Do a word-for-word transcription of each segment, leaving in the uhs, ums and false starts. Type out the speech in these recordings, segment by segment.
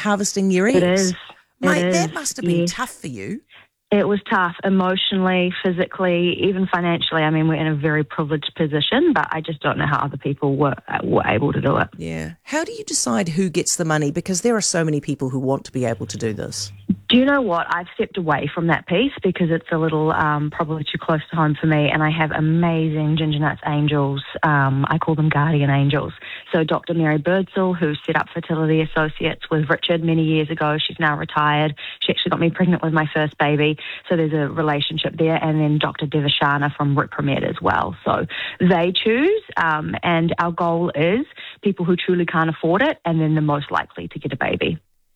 harvesting your eggs. It is. Mate, it is. that must have been yeah. tough for you. It was tough, emotionally, physically, even financially. I mean, we're in a very privileged position, but I just don't know how other people were were able to do it. Yeah. How do you decide who gets the money? Because there are so many people who want to be able to do this. Do you know what? I've stepped away from that piece because it's a little um, probably too close to home for me, and I have amazing Ginger Nuts angels. Um, I call them guardian angels. So Doctor Mary Birdsall, who set up Fertility Associates with Richard many years ago, she's now retired. She actually got me pregnant with my first baby. So there's a relationship there. And then Doctor Devashana from Repromed as well. So they choose, um, and our goal is people who truly can't afford it and then the most likely to get a baby.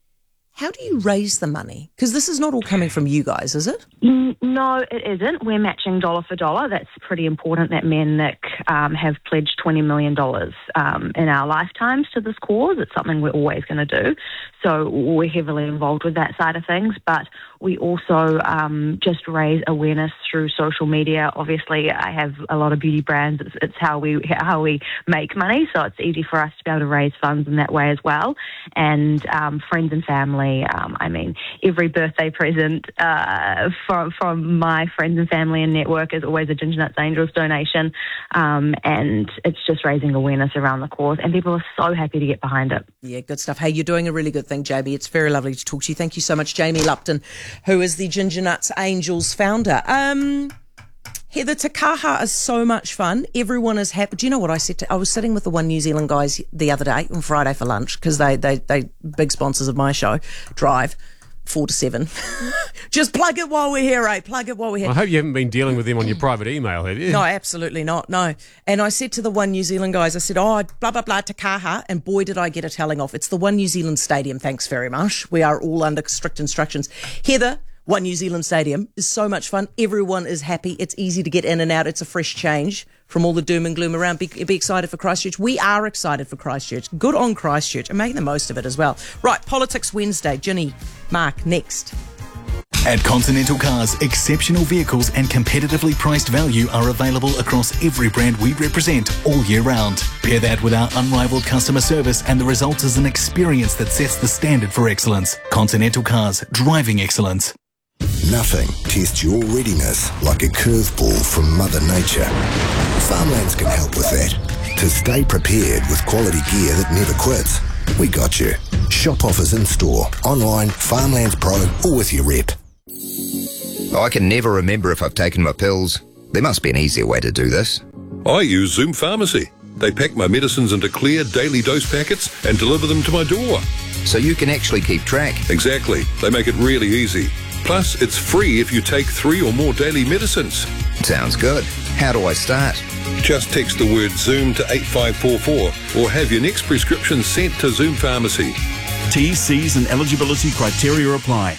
How do you raise the money? Because this is not all coming from you guys, is it? No, it isn't. We're matching dollar for dollar. That's pretty important that me and Nick um, have pledged twenty million dollars um, in our lifetimes to this cause. It's something we're always going to do. So we're heavily involved with that side of things. But we also um, just raise awareness through social media. Obviously, I have a lot of beauty brands. It's, it's how we how we make money. So it's easy for us to be able to raise funds in that way as well. And um, friends and family. Um, I mean, every birthday present uh, from from my friends and family and network is always a Ginger Nuts Angels donation, um, and it's just raising awareness around the cause, and people are so happy to get behind it. Yeah, good stuff. Hey, you're doing a really good thing, Jamie. It's very lovely to talk to you. Thank you so much, Jamie Lupton, who is the Ginger Nuts Angels founder. Um... Heather, Te Kaha is so much fun. Everyone is happy. Do you know what I said? To, I was sitting with the One New Zealand guys the other day on Friday for lunch because they they they big sponsors of my show, Drive, four to seven. Just plug it while we're here, eh? Plug it while we're here. I hope you haven't been dealing with them on your private email, have you? No, absolutely not. No. And I said to the One New Zealand guys, I said, oh, blah, blah, blah, Te Kaha. And boy, did I get a telling off. It's the One New Zealand Stadium. Thanks very much. We are all under strict instructions. Heather, One New Zealand Stadium is so much fun. Everyone is happy. It's easy to get in and out. It's a fresh change from all the doom and gloom around. Be, be excited for Christchurch. We are excited for Christchurch. Good on Christchurch and making the most of it as well. Right, Politics Wednesday. Ginny, Mark, next. At Continental Cars, exceptional vehicles and competitively priced value are available across every brand we represent all year round. Pair that with our unrivaled customer service and the result is an experience that sets the standard for excellence. Continental Cars, driving excellence. Nothing tests your readiness like a curveball from Mother Nature. Farmlands can help with that. To stay prepared with quality gear that never quits, we got you. Shop offers in store, online, Farmlands Pro, or with your rep. I can never remember if I've taken my pills. There must be an easier way to do this. I use Zoom Pharmacy. They pack my medicines into clear daily dose packets and deliver them to my door. So you can actually keep track. Exactly. They make it really easy. Plus, it's free if you take three or more daily medicines. Sounds good. How do I start? Just text the word Zoom to eight five four four or have your next prescription sent to Zoom Pharmacy. T, C's and eligibility criteria apply.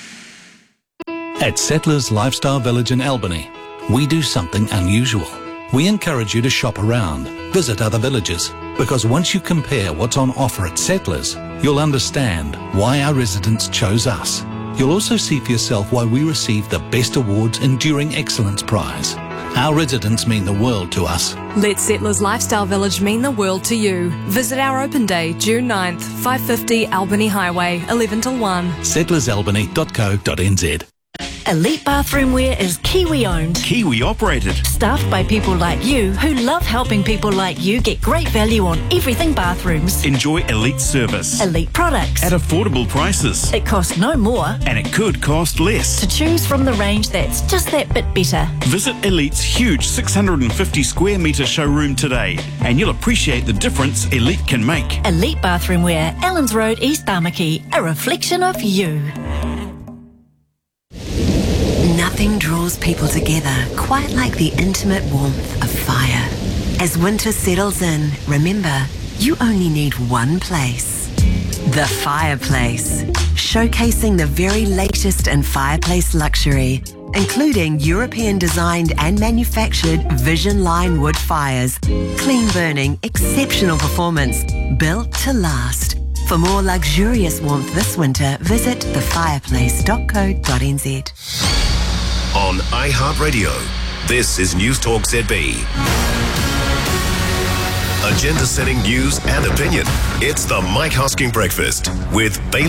At Settlers Lifestyle Village in Albany, we do something unusual. We encourage you to shop around, visit other villages, because once you compare what's on offer at Settlers, you'll understand why our residents chose us. You'll also see for yourself why we received the Best Awards Enduring Excellence Prize. Our residents mean the world to us. Let Settlers Lifestyle Village mean the world to you. Visit our open day, June ninth, five fifty Albany Highway, eleven till one. settlers albany dot co dot n z. Elite Bathroom Wear is Kiwi owned, Kiwi operated, staffed by people like you who love helping people like you get great value on everything bathrooms. Enjoy elite service, elite products at affordable prices. It costs no more, and it could cost less. To choose from the range that's just that bit better. Visit Elite's huge six hundred fifty square metre showroom today, and you'll appreciate the difference Elite can make. Elite Bathroom Wear, Allens Road, East Tamaki, a reflection of you. Nothing draws people together quite like the intimate warmth of fire. As winter settles in, remember, you only need one place. The Fireplace, showcasing the very latest in fireplace luxury, including European-designed and manufactured Vision Line wood fires, clean-burning, exceptional performance, built to last. For more luxurious warmth this winter, visit the fireplace dot co dot n z. On iHeartRadio, this is News Talk Z B. Agenda-setting news and opinion. It's the Mike Hosking Breakfast with Bailey.